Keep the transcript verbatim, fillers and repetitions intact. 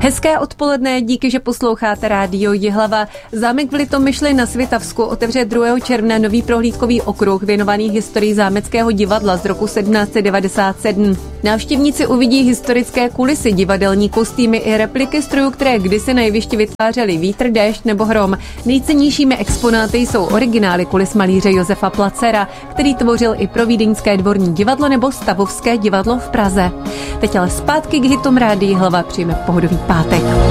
Hezké odpoledne, díky, že posloucháte Rádio Jihlava. Zámek v Litomyšli na Svitavsku otevře druhého června nový prohlídkový okruh věnovaný historii zámeckého divadla z roku sedmnáct set devadesát sedm. Návštěvníci uvidí historické kulisy, divadelní kostýmy i repliky strojů, které kdysi na jevišti vytvářely vítr, déšť nebo hrom. Nejcennějšími exponáty jsou originály kulis malíře Josefa Placera, který tvořil i pro vídeňské dvorní divadlo nebo Stavovské divadlo v Praze. Teď ale zpátky k hitům Rádia Jihlava, přijme pohodový pátek.